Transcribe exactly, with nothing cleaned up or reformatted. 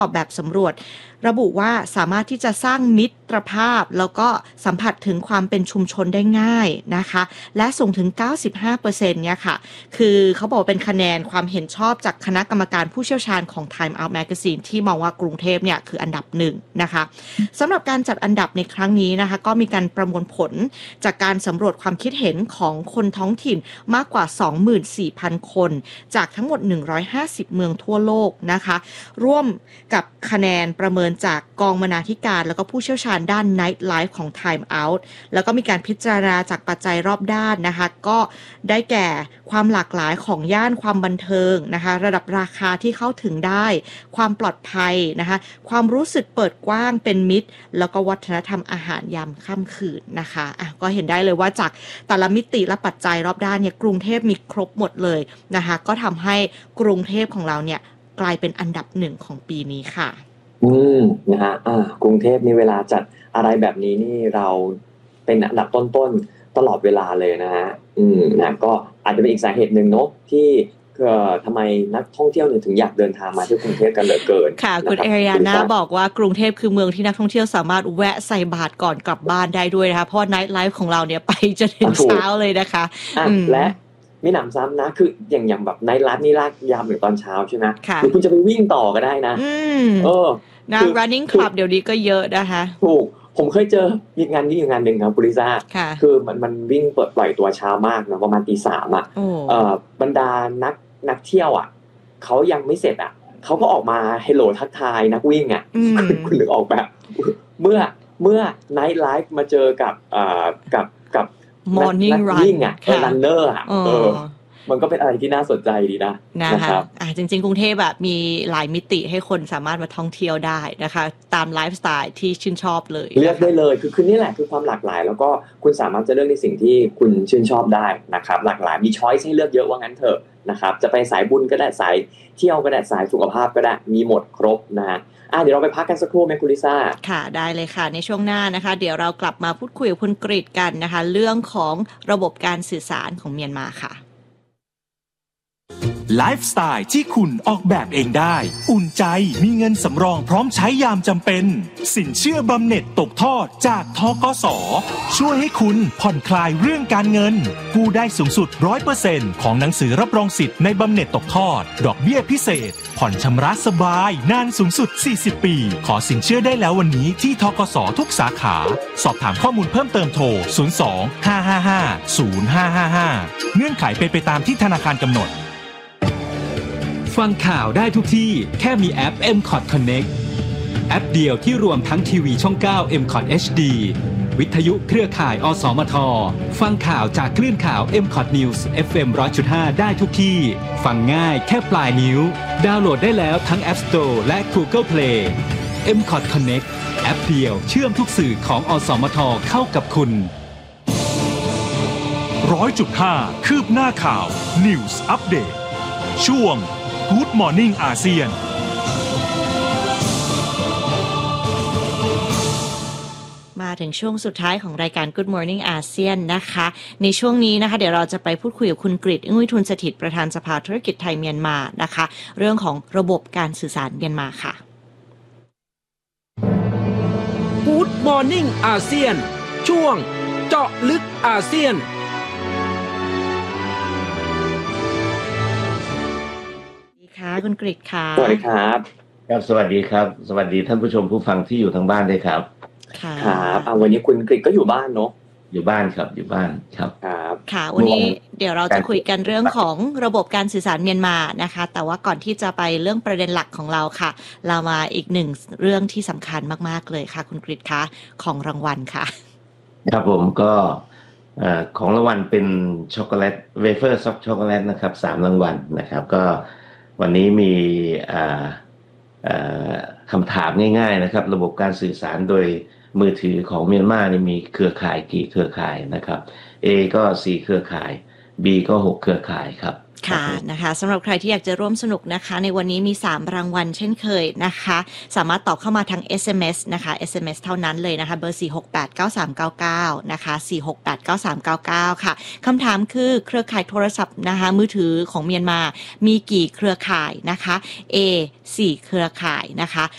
ออกแบบสำรวจระบุว่าสามารถที่จะสร้างมิตรภาพแล้วก็สัมผัสถึงความเป็นชุมชนได้ง่ายนะคะและสูงถึง เก้าสิบห้าเปอร์เซ็นต์ เนี่ยค่ะคือเขาบอกเป็นคะแนนความเห็นชอบจากคณะกรรมการผู้เชี่ยวชาญของ Time Out Magazine ที่มองว่ากรุงเทพเนี่ยคืออันดับหนึ่งนะคะสำหรับการจัดอันดับในครั้งนี้นะคะก็มีการประมวลผลจากการสำรวจความคิดเห็นของคนท้องถิ่นมากกว่า สองหมื่นสี่พัน คนจากทั้งหมดหนึ่งร้อยห้าสิบเมืองทั่วโลกนะคะร่วมกับคะแนนประเมินจากกองบรรณาธิการแล้วก็ผู้เชี่ยวชาญด้าน Night Life ของ Time Out แล้วก็มีการพิจารณาจากปัจจัยรอบด้านนะคะก็ได้แก่ความหลากหลายของย่านความบันเทิงนะคะระดับราคาที่เข้าถึงได้ความปลอดภัยนะคะความรู้สึกเปิดกว้างเป็นมิตรแล้วก็วัฒนธรรมอาหารยามค่ำคืนนะคะอ่ะก็เห็นได้เลยว่าจากแต่ละมิติและปัจจัยรอบด้านเนี่ยกรุงเทพมีครบหมดเลยนะคะก็ทำให้กรุงเทพของเราเนี่ยกลายเป็นอันดับหนึ่งของปีนี้ค่ะอืมนะฮะอ่ากรุงเทพนี่เวลาจัดอะไรแบบนี้นี่เราเป็นอันดับต้นๆตลอดเวลาเลยนะฮะอืมนะก็อาจจะเป็นอีกสาเหตุหนึ่งเนาะที่เอ่อทำไมนักท่องเที่ยวถึงอยากเดินทางมาที่กรุงเทพกันเหลือเกินค่ะคุณเอริยาน่าบอกว่ากรุงเทพคือเมืองที่นักท่องเที่ยวสามารถแวะใส่บาตรก่อนกลับบ้านได้ด้วยนะคะเพราะ Night Life ของเราเนี่ยไปจนถึงเช้าเลยนะคะและมีหนำซ้ำนะคืออย่างอย่างแบบในร้านนี่ลากยามถึงตอนเช้าใช่ไหมหรือคุณจะไปวิ่งต่อก็ได้นะเออนะ running club เดี๋ยวนี้ก็เยอะนะคะถูกผมเคยเจอมีงานนี้อยู่งานหนึ่งครับปุริซ่าคือมันมันวิ่งเปิดปล่อยตัวเช้ามากนะประมาณตีสามอ่ะเอ่อบรรดานักนักเที่ยวอ่ะเขายังไม่เสร็จอ่ะเขาก็ออกมาเฮลโลทักทายนักวิ่งอ่ะคุณคุณนึกออกแบบเมื่อเมื่อ Night Life มาเจอกับอ่ากับกับ Morning Run อ่ะรันเนอร์อ่ะเออมันก็เป็นอะไรที่น่าสนใจดีนะนะคะอ่าจริงๆกรุงเทพแบบมีหลายมิติให้คนสามารถมาท่องเที่ยวได้นะคะตามไลฟ์สไตล์ที่ชื่นชอบเลยเลือกได้เลยคือคือนี่แหละคือความหลากหลายแล้วก็คุณสามารถจะเลือกในสิ่งที่คุณชื่นชอบได้นะครับหลากหลายมีช้อยส์ให้เลือกเยอะว่างั้นเถอะนะครับจะไปสายบุญก็ได้สายเที่ยวก็ได้สายสุขภาพก็ได้มีหมดครบนะฮะอ่ะเดี๋ยวเราไปพักกันสักครู่ไหมคุณลิซ่าค่ะได้เลยค่ะในช่วงหน้านะคะเดี๋ยวเรากลับมาพูดคุยกับคุณกฤษกันนะคะเรื่องของระบบการสื่อสารของเมียนมาค่ะไลฟ์สไตล์ที่คุณออกแบบเองได้อุ่นใจมีเงินสำรองพร้อมใช้ยามจำเป็นสินเชื่อบำเหน็จตกทอดจากธกส.ช่วยให้คุณผ่อนคลายเรื่องการเงินกู้ได้สูงสุด หนึ่งร้อยเปอร์เซ็นต์ ของหนังสือรับรองสิทธิ์ในบำเหน็จตกทอดดอกเบี้ยพิเศษผ่อนชำระสบายนานสูงสุดสี่สิบปีขอสินเชื่อได้แล้ววันนี้ที่ธกส.ทุกสาขาสอบถามข้อมูลเพิ่มเติมโทรศูนย์ สอง ห้า ห้า ห้า ศูนย์ ห้า ห้า ห้าเงื่อนไขเป็นไปตามที่ธนาคารกำหนดฟังข่าวได้ทุกที่แค่มีแอป เอ็ม คอท Connect แอปเดียวที่รวมทั้งทีวีช่อง เก้า เอ็ม คอท เอช ดี วิทยุเครือข่าย อสมท ฟังข่าวจากคลื่นข่าว เอ็ม คอท News เอฟ เอ็ม หนึ่งร้อยจุดห้า ได้ทุกที่ฟังง่ายแค่ปลายนิ้วดาวน์โหลดได้แล้วทั้ง App Store และ Google Play เอ็ม คอท Connect แอปเดียวเชื่อมทุกสื่อของอสมทเข้ากับคุณหนึ่งร้อยจุดห้า คืบหน้าข่าว News Update ช่วงGood Morning อาเซียนมาถึงช่วงสุดท้ายของรายการ Good Morning อาเซียนนะคะในช่วงนี้นะคะเดี๋ยวเราจะไปพูดคุยกับคุณกฤษ อึ้งวิทูลสถิตประธานสภาธุรกิจไทยเมียนมานะคะเรื่องของระบบการสื่อสารเมียนมาค่ะ Good Morning อาเซียนช่วงเจาะลึกอาเซียนค่ะคุณกฤษค่ะสวัสดีครับครับสวัสดีครับสวัสดีท่านผู้ชมผู้ฟังที่อยู่ทางบ้านด้วยครับครับเอาวันนี้คุณกฤษก็อยู่บ้านเนาะอยู่บ้านครับอยู่บ้านครับครับค่ะวันนี้เดี๋ยวเราจะคุยกันเรื่องของระบบการสื่อสารเมียนมานะคะแต่ว่าก่อนที่จะไปเรื่องประเด็นหลักของเราค่ะเรามาอีกหนึ่งเรื่องที่สำคัญมากๆเลยค่ะคุณกฤษคะของรางวัลค่ะครับผมก็ของรางวัลเป็นช็อกโกแลตเวเฟอร์ช็อกโกแลตนะครับสามรางวัลนะครับก็วันนี้มีคำถามง่ายๆนะครับระบบการสื่อสารโดยมือถือของเมียนมานี่มีเครือข่ายกี่เครือข่ายนะครับ A ก็สี่เครือข่าย B ก็หกเครือข่ายครับค่ะนะคะสำหรับใครที่อยากจะร่วมสนุกนะคะในวันนี้มีสามรางวัลเช่นเคยนะคะสามารถตอบเข้ามาทาง เอส เอ็ม เอส นะคะ เอส เอ็ม เอส เท่านั้นเลยนะคะเบอร์สี่หกแปดเก้าสามเก้าเก้านะคะสี่หกแปดเก้าสามเก้าเก้าค่ะคำถามคือเครือข่ายโทรศัพท์นะคะมือถือของเมียนมามีกี่เครือข่ายนะคะ A สี่เครือข่ายนะคะ